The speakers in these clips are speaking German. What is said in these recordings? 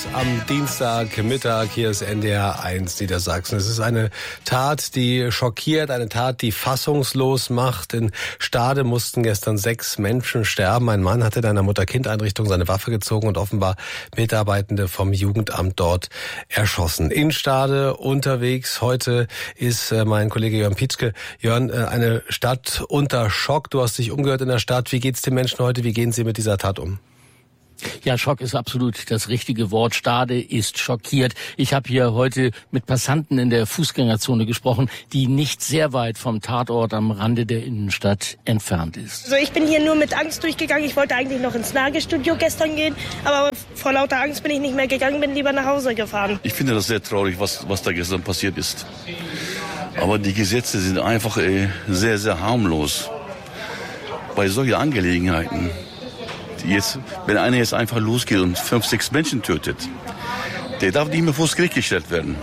Am Dienstagmittag, hier ist NDR 1 Niedersachsen. Es ist eine Tat, die schockiert, eine Tat, die fassungslos macht. In Stade mussten gestern 6 Menschen sterben. Ein Mann hatte in einer Mutter-Kind-Einrichtung seine Waffe gezogen und offenbar Mitarbeitende vom Jugendamt dort erschossen. In Stade unterwegs. Heute ist mein Kollege Jörn Pietzke. Jörn, eine Stadt unter Schock. Du hast dich umgehört in der Stadt. Wie geht's den Menschen heute? Wie gehen sie mit dieser Tat um? Ja, Schock ist absolut das richtige Wort. Stade ist schockiert. Ich habe hier heute mit Passanten in der Fußgängerzone gesprochen, die nicht sehr weit vom Tatort am Rande der Innenstadt entfernt ist. Also ich bin hier nur mit Angst durchgegangen. Ich wollte eigentlich noch ins Nagelstudio gestern gehen, aber vor lauter Angst bin ich nicht mehr gegangen, bin lieber nach Hause gefahren. Ich finde das sehr traurig, was da gestern passiert ist. Aber die Gesetze sind einfach sehr, sehr harmlos bei solchen Angelegenheiten. Wenn einer jetzt einfach losgeht und 5, 6 Menschen tötet, der darf nicht mehr vors Gericht gestellt werden.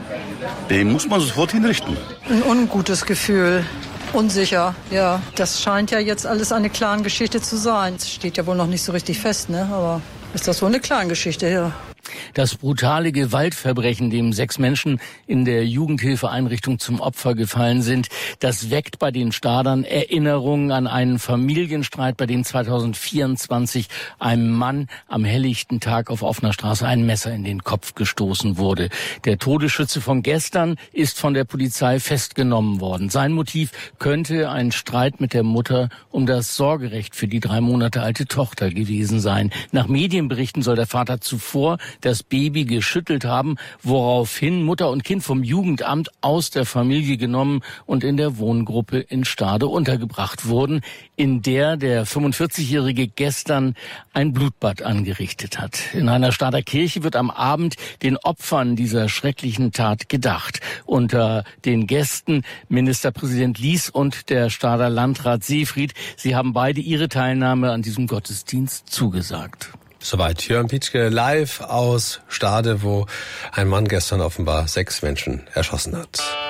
Den muss man sofort hinrichten. Ein ungutes Gefühl, unsicher, ja. Das scheint ja jetzt alles eine Clan-Geschichte zu sein. Es steht ja wohl noch nicht so richtig fest, ne? Aber ist das so eine Clan-Geschichte, ja. Das brutale Gewaltverbrechen, dem 6 Menschen in der Jugendhilfeeinrichtung zum Opfer gefallen sind, das weckt bei den Stadern Erinnerungen an einen Familienstreit, bei dem 2024 einem Mann am helllichten Tag auf offener Straße ein Messer in den Kopf gestoßen wurde. Der Todesschütze von gestern ist von der Polizei festgenommen worden. Sein Motiv könnte ein Streit mit der Mutter um das Sorgerecht für die 3 Monate alte Tochter gewesen sein. Nach Medienberichten soll der Vater zuvor das Baby geschüttelt haben, woraufhin Mutter und Kind vom Jugendamt aus der Familie genommen und in der Wohngruppe in Stade untergebracht wurden, in der der 45-Jährige gestern ein Blutbad angerichtet hat. In einer Stader Kirche wird am Abend den Opfern dieser schrecklichen Tat gedacht. Unter den Gästen Ministerpräsident Lies und der Stader Landrat Seefried. Sie haben beide ihre Teilnahme an diesem Gottesdienst zugesagt. Soweit Jörn Pietzke live aus Stade, wo ein Mann gestern offenbar 6 Menschen erschossen hat.